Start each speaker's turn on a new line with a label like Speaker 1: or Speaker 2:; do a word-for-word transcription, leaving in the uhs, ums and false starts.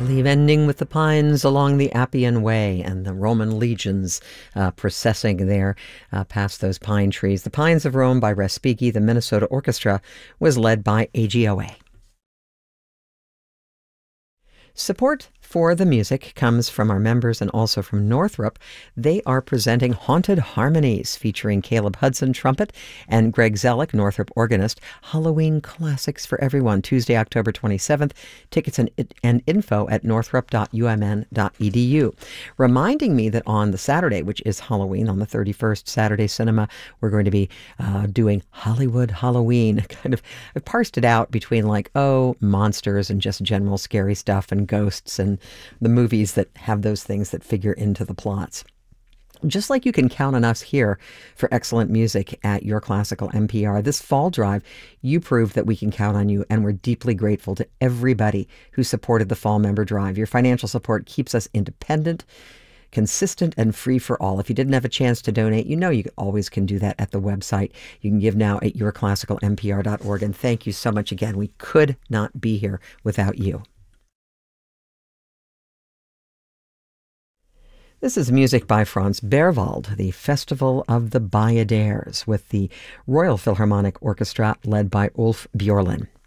Speaker 1: believe ending with the pines along the Appian Way and the Roman legions uh, processing there uh, past those pine trees. The Pines of Rome by Respighi. The Minnesota Orchestra was led by A G O A. Support for the music comes from our members and also from Northrop. They are presenting Haunted Harmonies featuring Caleb Hudson, trumpet, and Greg Zellick, Northrop organist. Halloween classics for everyone, Tuesday, October twenty-seventh. Tickets and, and info at northrop dot u m n dot e d u. Reminding me that on the Saturday, which is Halloween, on the thirty-first, Saturday Cinema, we're going to be uh, doing Hollywood Halloween. Kind of, I've parsed it out between like, oh, monsters and just general scary stuff and ghosts and the movies that have those things that figure into the plots. Just like you can count on us here for excellent music at Your Classical N P R, this fall drive, you proved that we can count on you, and we're deeply grateful to everybody who supported the fall member drive. Your financial support keeps us independent, consistent, and free for all. If you didn't have a chance to donate, you know you always can do that at the website. You can give now at your classical n p r dot org, and thank you so much again. We could not be here without you. This is music by Franz Berwald, the Festival of the Bayadères, with the Royal Philharmonic Orchestra led by Ulf Björlin.